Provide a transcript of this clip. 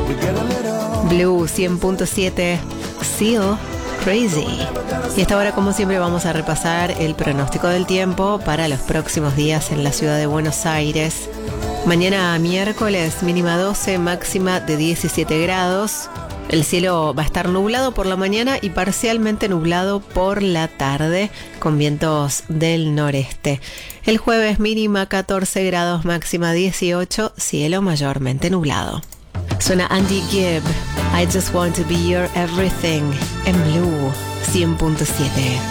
Blue 100.7, Seal, Crazy. Y hasta ahora, como siempre, vamos a repasar el pronóstico del tiempo para los próximos días en la ciudad de Buenos Aires. Mañana miércoles, mínima 12, máxima de 17 grados. El cielo va a estar nublado por la mañana y parcialmente nublado por la tarde, con vientos del noreste. El jueves, mínima 14 grados, máxima 18, cielo mayormente nublado. Suena Andy Gibb, I Just Want to Be Your Everything, en Blue 100.7.